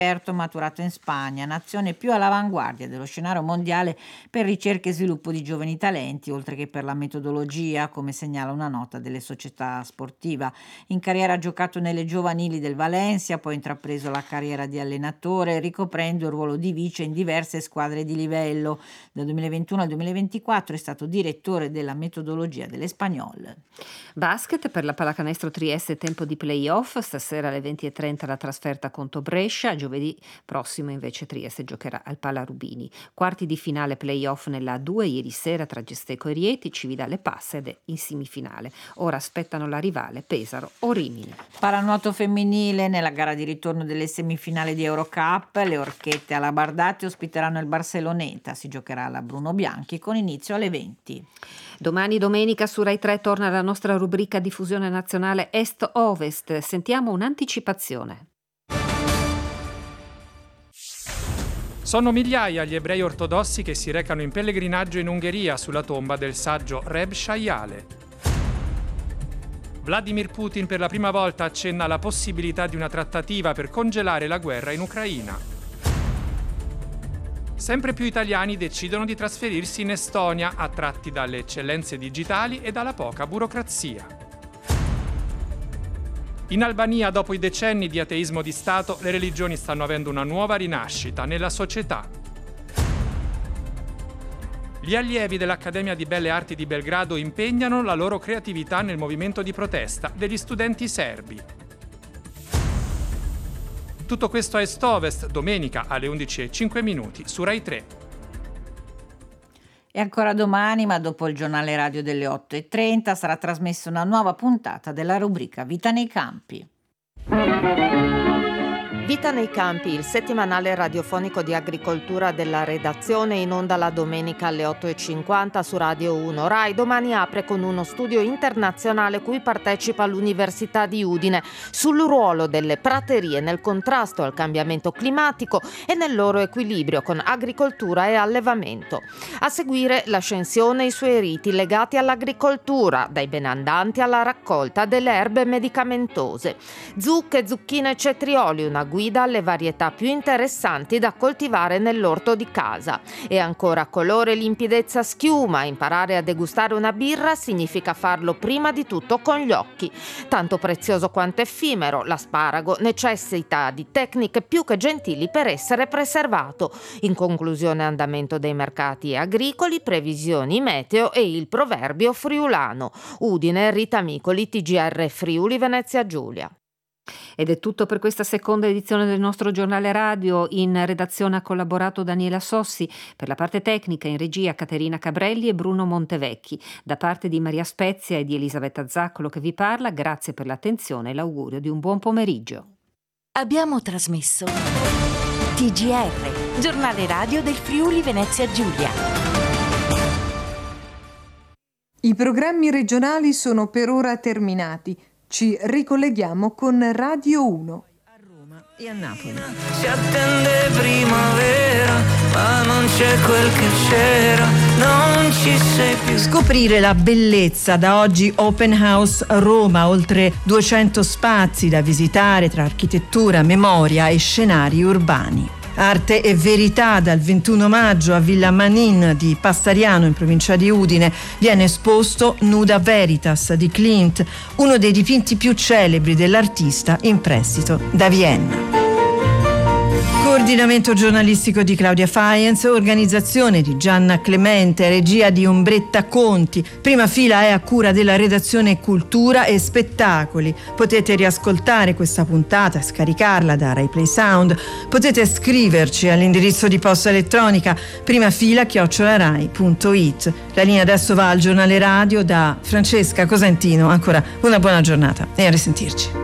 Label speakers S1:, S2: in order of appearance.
S1: maturato in Spagna, nazione più all'avanguardia dello scenario mondiale per ricerca e sviluppo di giovani talenti, oltre che per la metodologia, come segnala una nota delle società sportiva. In carriera ha giocato nelle giovanili del Valencia, poi ha intrapreso la carriera di allenatore, ricoprendo il ruolo di vice in diverse squadre di livello. Dal 2021 al 2024 è stato direttore della metodologia dell'Espanyol.
S2: Basket, per la pallacanestro Trieste tempo di playoff, stasera alle 20:30 la trasferta contro Brescia, giovedì prossimo invece Trieste giocherà al Pala Rubini. Quarti di finale playoff nella A2 ieri sera tra Gesteco e Rieti, Cividale Passede in semifinale. Ora aspettano la rivale Pesaro o Rimini.
S1: Paranuoto femminile, nella gara di ritorno delle semifinali di Eurocup, le Orchette alla Bardati ospiteranno il Barceloneta, si giocherà alla Bruno Bianchi con inizio alle 20.
S2: Domani domenica su Rai 3 torna la nostra rubrica diffusione nazionale Est-Ovest. Sentiamo un'anticipazione.
S3: Sono migliaia gli ebrei ortodossi che si recano in pellegrinaggio in Ungheria sulla tomba del saggio Reb Shayale. Vladimir Putin per la prima volta accenna alla possibilità di una trattativa per congelare la guerra in Ucraina. Sempre più italiani decidono di trasferirsi in Estonia, attratti dalle eccellenze digitali e dalla poca burocrazia. In Albania, dopo i decenni di ateismo di Stato, le religioni stanno avendo una nuova rinascita nella società. Gli allievi dell'Accademia di Belle Arti di Belgrado impegnano la loro creatività nel movimento di protesta degli studenti serbi. Tutto questo a Est-Ovest, domenica alle 11:05 su Rai 3.
S1: E ancora domani, ma dopo il giornale radio delle 8:30, sarà trasmessa una nuova puntata della rubrica Vita nei campi.
S4: Vita nei campi, il settimanale radiofonico di agricoltura della redazione, in onda la domenica alle 8:50 su Radio 1. Rai domani apre con uno studio internazionale cui partecipa l'Università di Udine sul ruolo delle praterie nel contrasto al cambiamento climatico e nel loro equilibrio con agricoltura e allevamento. A seguire l'ascensione e i suoi riti legati all'agricoltura, dai benandanti alla raccolta delle erbe medicamentose. Zucche, zucchine e cetrioli, una guida alle varietà più interessanti da coltivare nell'orto di casa. E ancora colore, limpidezza, schiuma. Imparare a degustare una birra significa farlo prima di tutto con gli occhi. Tanto prezioso quanto effimero, l'asparago necessita di tecniche più che gentili per essere preservato. In conclusione, andamento dei mercati agricoli, previsioni meteo e il proverbio friulano. Udine, Rita Micoli, TGR Friuli Venezia Giulia.
S2: Ed è tutto per questa seconda edizione del nostro giornale radio. In redazione ha collaborato Daniela Sossi, per la parte tecnica in regia Caterina Cabrelli e Bruno Montevecchi. Da parte di Maria Spezia e di Elisabetta Zaccolo che vi parla, grazie per l'attenzione e l'augurio di un buon pomeriggio.
S5: Abbiamo trasmesso TGR, giornale radio del Friuli Venezia Giulia.
S6: I programmi regionali sono per ora terminati. Ci ricolleghiamo con Radio 1.
S2: A Roma e a Napoli.
S7: Si attende primavera, ma non c'è quel che c'era, non ci sei più.
S8: Scoprire la bellezza, da oggi Open House Roma, oltre 200 spazi da visitare tra architettura, memoria e scenari urbani. Arte e verità, dal 21 maggio a Villa Manin di Passariano in provincia di Udine viene esposto Nuda Veritas di Klimt, uno dei dipinti più celebri dell'artista, in prestito da Vienna. Coordinamento giornalistico di Claudia Faenz, organizzazione di Gianna Clemente, regia di Ombretta Conti. Prima fila è a cura della redazione Cultura e Spettacoli. Potete riascoltare questa puntata e scaricarla da RaiPlay Sound. Potete scriverci all'indirizzo di posta elettronica primafila@rai.it. La linea adesso va al giornale radio da Francesca Cosentino. Ancora una buona giornata e a risentirci.